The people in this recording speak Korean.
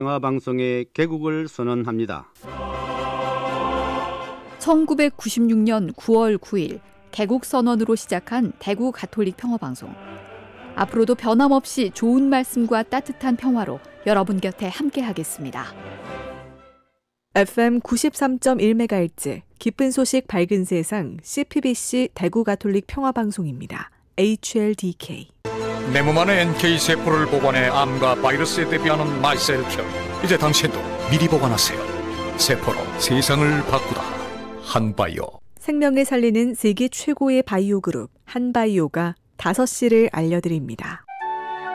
평화방송의 개국을 선언합니다. 1996년 9월 9일 개국 선언으로 시작한 대구 가톨릭 평화방송. 앞으로도 변함없이 좋은 말씀과 따뜻한 평화로 여러분 곁에 함께하겠습니다. FM 93.1MHz 기쁜 소식 밝은 세상 CPBC 대구 가톨릭 평화방송입니다. HLDK. 내 몸 안에 NK세포를 보관해 암과 바이러스에 대비하는 마이셀큐. 이제 당신도 미리 보관하세요. 세포로 세상을 바꾸다. 한바이오. 생명을 살리는 세계 최고의 바이오 그룹 한바이오가 5시를 알려드립니다.